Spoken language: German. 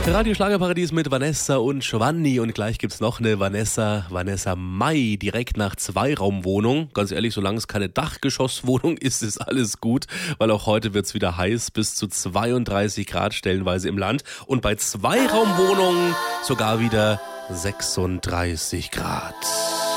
Radio Schlagerparadies mit Vanessa und Giovanni und gleich gibt's noch eine Vanessa Mai, direkt nach Zweiraumwohnung. Ganz ehrlich, solange es keine Dachgeschosswohnung ist, ist alles gut, weil auch heute wird's wieder heiß, bis zu 32 Grad stellenweise im Land und bei Zweiraumwohnungen sogar wieder 36 Grad.